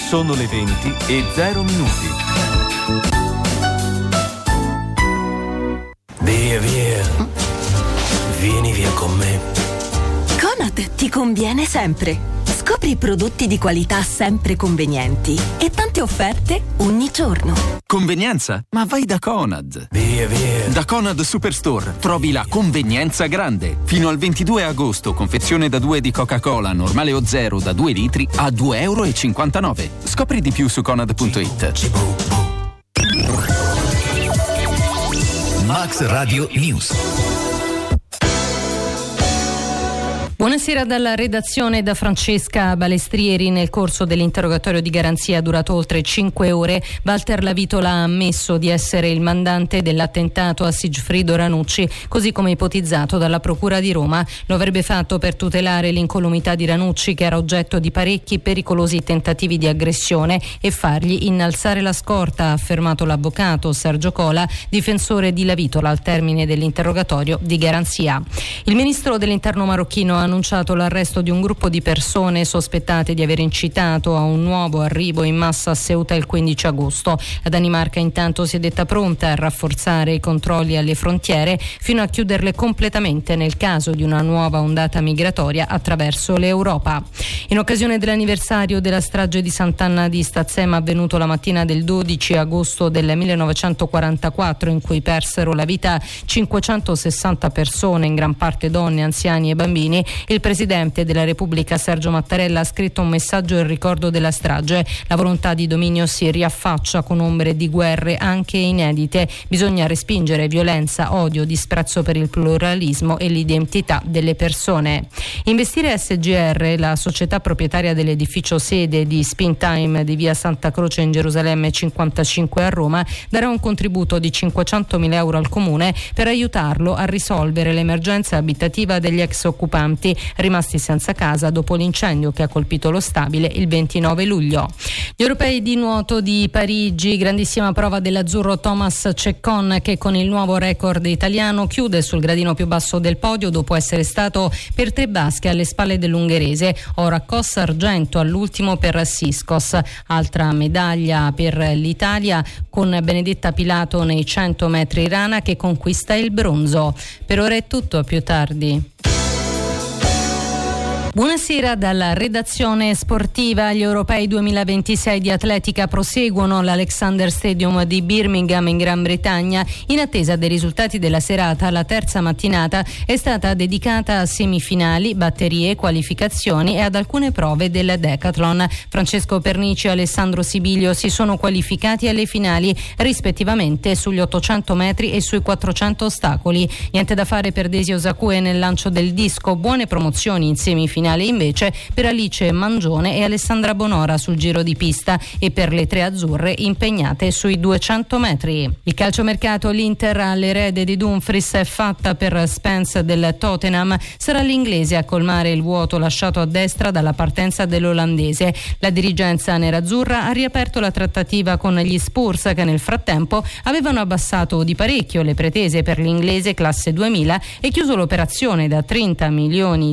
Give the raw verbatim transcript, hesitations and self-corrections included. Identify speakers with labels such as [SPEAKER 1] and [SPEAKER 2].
[SPEAKER 1] Sono le venti e zero minuti.
[SPEAKER 2] Via, via. Vieni via con me.
[SPEAKER 3] Conad ti conviene sempre. Scopri prodotti di qualità sempre convenienti e tante offerte ogni giorno.
[SPEAKER 4] Convenienza? Ma vai da Conad.
[SPEAKER 2] Via, via.
[SPEAKER 4] Da Conad Superstore trovi la convenienza grande. Fino al ventidue agosto, confezione da due di Coca-Cola normale o zero da due litri a due e cinquantanove euro. Scopri di più su conad punto it.
[SPEAKER 5] Max Radio News.
[SPEAKER 6] Buonasera dalla redazione, da Francesca Balestrieri. Nel corso dell'interrogatorio di garanzia durato oltre cinque ore, Walter Lavitola ha ammesso di essere il mandante dell'attentato a Sigfrido Ranucci, così come ipotizzato dalla Procura di Roma. Lo avrebbe fatto per tutelare l'incolumità di Ranucci, che era oggetto di parecchi pericolosi tentativi di aggressione, e fargli innalzare la scorta, ha affermato l'avvocato Sergio Cola, difensore di Lavitola, al termine dell'interrogatorio di garanzia. Il ministro dell'Interno marocchino ha annunciato l'arresto di un gruppo di persone sospettate di aver incitato a un nuovo arrivo in massa a Ceuta il quindici agosto. La Danimarca intanto si è detta pronta a rafforzare i controlli alle frontiere fino a chiuderle completamente nel caso di una nuova ondata migratoria attraverso l'Europa. In occasione dell'anniversario della strage di Sant'Anna di Stazzema, avvenuto la mattina del dodici agosto del millenovecentoquarantaquattro, in cui persero la vita cinquecentosessanta persone, in gran parte donne, anziani e bambini, il presidente della Repubblica Sergio Mattarella ha scritto un messaggio in ricordo della strage. La volontà di dominio si riaffaccia con ombre di guerre anche inedite. Bisogna respingere violenza, odio, disprezzo per il pluralismo e l'identità delle persone. Investire S G R, la società proprietaria dell'edificio sede di Spintime di via Santa Croce in Gerusalemme cinquantacinque a Roma, darà un contributo di cinquecentomila euro al comune per aiutarlo a risolvere l'emergenza abitativa degli ex occupanti rimasti senza casa dopo l'incendio che ha colpito lo stabile il ventinove luglio. Gli europei di nuoto di Parigi, grandissima prova dell'azzurro Thomas Ceccon, che con il nuovo record italiano chiude sul gradino più basso del podio dopo essere stato per tre basche alle spalle dell'ungherese. Ora Kos argento all'ultimo per Siskos. Altra medaglia per l'Italia con Benedetta Pilato nei cento metri rana, che conquista il bronzo. Per ora è tutto, a più tardi. Buonasera dalla redazione sportiva. Gli europei duemilaventisei di atletica proseguono all'Alexander Stadium di Birmingham in Gran Bretagna. In attesa dei risultati della serata, la terza mattinata è stata dedicata a semifinali, batterie, qualificazioni e ad alcune prove del decathlon. Francesco Pernici e Alessandro Sibilio si sono qualificati alle finali rispettivamente sugli ottocento metri e sui quattrocento ostacoli. Niente da fare per Desi Osakue nel lancio del disco, buone promozioni in semifinali invece per Alice Mangione e Alessandra Bonora sul giro di pista e per le tre azzurre impegnate sui duecento metri. Il calciomercato, l'Inter all'erede di Dumfries è fatta per Spence del Tottenham. Sarà l'inglese a colmare il vuoto lasciato a destra dalla partenza dell'olandese. La dirigenza nerazzurra ha riaperto la trattativa con gli Spurs, che nel frattempo avevano abbassato di parecchio le pretese per l'inglese classe duemila e chiuso l'operazione da trenta milioni